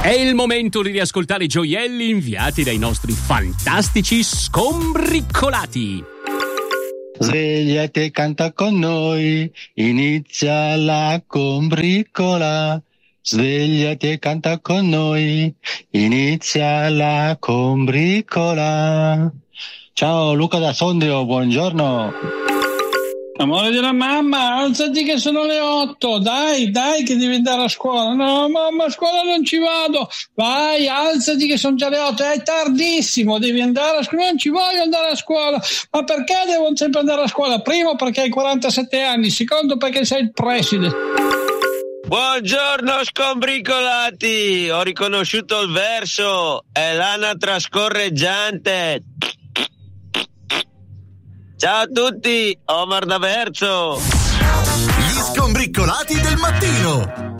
È il momento di riascoltare i gioielli inviati dai nostri fantastici scombriccolati. Svegliati e canta con noi, inizia la combriccola. Svegliati e canta con noi, inizia la combriccola. Ciao, Luca da Sondrio, buongiorno. Amore della mamma, alzati che sono le 8, dai che devi andare a scuola. No mamma, a scuola non ci vado. Vai, alzati che sono già le 8, è tardissimo, devi andare a scuola. Non ci voglio andare a scuola. Ma perché devo sempre andare a scuola? Primo perché hai 47 anni, secondo perché sei il preside. Buongiorno scombricolati, ho riconosciuto il verso, è l'anatra scorreggiante. Ciao a tutti, Omar da Verso. Gli scombriccolati del mattino.